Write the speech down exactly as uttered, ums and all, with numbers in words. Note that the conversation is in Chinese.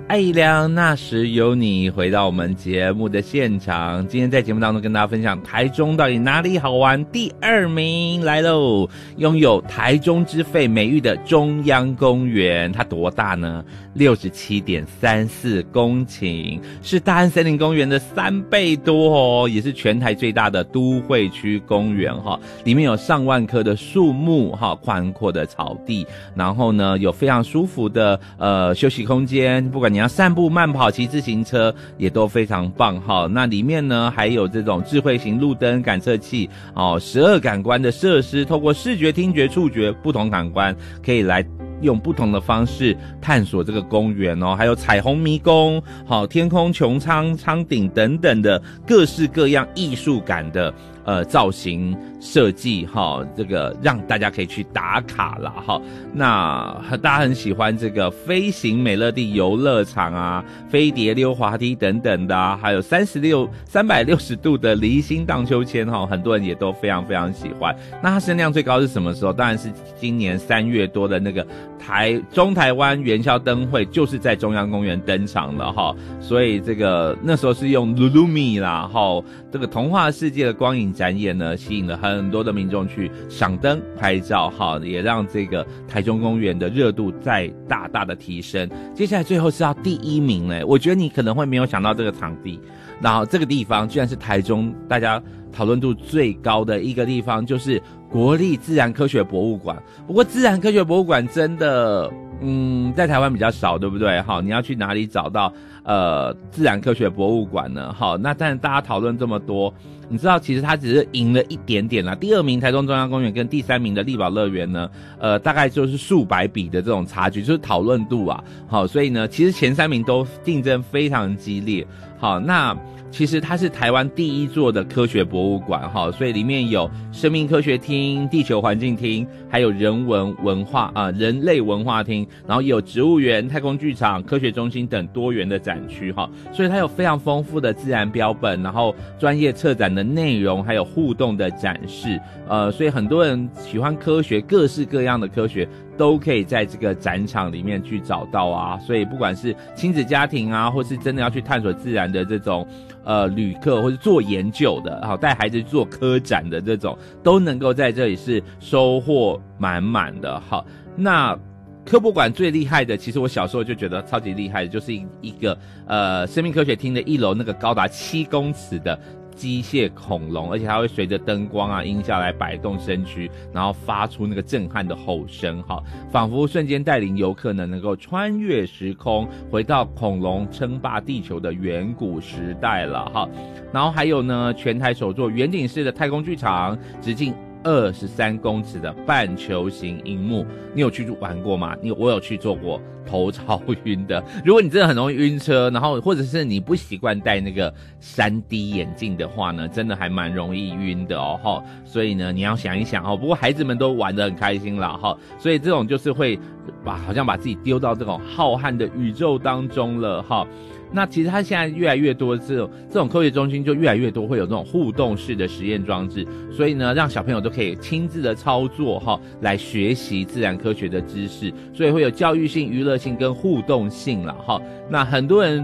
爱姨良那时有你，回到我们节目的现场。今天在节目当中跟大家分享台中到底哪里好玩，第二名来喽，拥有台中之肺美誉的中央公园。它多大呢？ 六十七点三四公顷，是大安森林公园的三倍多哦，也是全台最大的都会区公园哈。里面有上万棵的树木哈，宽阔的草地，然后呢有非常舒服的呃休息空间，不管你要散步、慢跑、骑自行车也都非常棒哈。那里面呢还有这种智慧型路灯感测器哦，十二感官的设施，透过视觉、听觉、触觉不同感官，可以来用不同的方式探索这个公园哦，还有彩虹迷宫、好天空穹苍、舱顶等等的各式各样艺术感的呃造型设计哈，这个让大家可以去打卡啦哈。那大家很喜欢这个飞行美乐蒂游乐场啊、飞碟溜滑梯等等的啊，还有三十六三百六十度的离心荡秋千哈，很多人也都非常非常喜欢。那它声量最高是什么时候？当然是今年三月多的那个台中台湾元宵灯会，就是在中央公园登场了哈。所以这个那时候是用 Lulumi 啦哈，这个童话世界的光影展演呢，吸引了很多的民众去赏灯拍照哈，也让这个台中公园的热度再大大的提升。接下来最后是要第一名嘞，我觉得你可能会没有想到这个场地，然后这个地方居然是台中大家讨论度最高的一个地方，就是国立自然科学博物馆。不过自然科学博物馆真的嗯在台湾比较少，对不对？好，你要去哪里找到呃自然科学博物馆呢？好，那但是大家讨论这么多，你知道其实它只是赢了一点点啦。第二名台中中央公园跟第三名的力宝乐园呢，呃大概就是数百笔的这种差距，就是讨论度啊。好，所以呢其实前三名都竞争非常激烈。好，那其实它是台湾第一座的科学博物馆哈，所以里面有生命科学厅、地球环境厅，还有人文文化啊、呃、人类文化厅，然后也有植物园、太空剧场、科学中心等多元的展区哈，所以它有非常丰富的自然标本，然后专业策展的内容，还有互动的展示，呃，所以很多人喜欢科学，各式各样的科学都可以在这个展场里面去找到啊，所以不管是亲子家庭啊，或是真的要去探索自然的这种呃旅客，或是做研究的，好带孩子做科展的这种，都能够在这里是收获满满的。好，那科博馆最厉害的，其实我小时候就觉得超级厉害的，就是一一个呃生命科学厅的一楼那个高达七公尺的机械恐龙，而且它会随着灯光啊、音效来摆动身躯，然后发出那个震撼的吼声，哈，仿佛瞬间带领游客呢能够穿越时空，回到恐龙称霸地球的远古时代了，哈。然后还有呢，全台首座圆顶式的太空剧场，直径二十三公尺的半球形萤幕，你有去玩过吗？你我有去做过，头超晕的。如果你真的很容易晕车，然后或者是你不习惯戴那个 三 D 眼镜的话呢，真的还蛮容易晕的哦齁。所以呢，你要想一想齁。不过孩子们都玩得很开心啦齁，所以这种就是会把好像把自己丢到这种浩瀚的宇宙当中了齁。那其实它现在越来越多这种这种科学中心就越来越多会有这种互动式的实验装置，所以呢让小朋友都可以亲自的操作齁，来学习自然科学的知识，所以会有教育性、娱乐性跟互动性啦齁。那很多人